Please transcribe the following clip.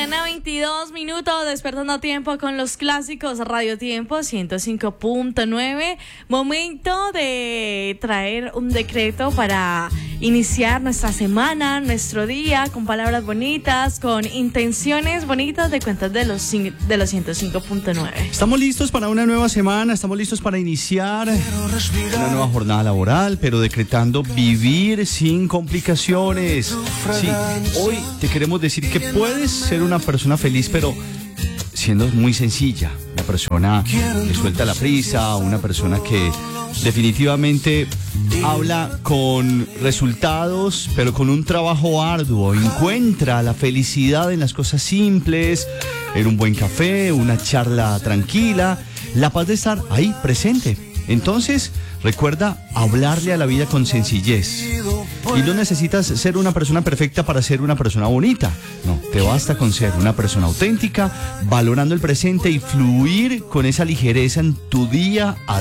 mañana, 22 minutos, despertando a tiempo con los clásicos Radio Tiempo 105.9. Momento de traer un decreto para iniciar nuestra semana, nuestro día, con palabras bonitas, con intenciones bonitas de cuentas de los 105.9. Estamos listos para una nueva semana, estamos listos para iniciar una nueva jornada laboral, pero decretando vivir sin complicaciones. Sí, hoy te queremos decir que puedes ser una persona feliz, pero siendo muy sencilla. Una persona que suelta la prisa, una persona que definitivamente habla con resultados, pero con un trabajo arduo. Encuentra la felicidad en las cosas simples, en un buen café, una charla tranquila, la paz de estar ahí presente. Entonces, recuerda hablarle a la vida con sencillez. Y no necesitas ser una persona perfecta para ser una persona bonita. No, te basta con ser una persona auténtica, valorando el presente y fluir con esa ligereza en tu día a día.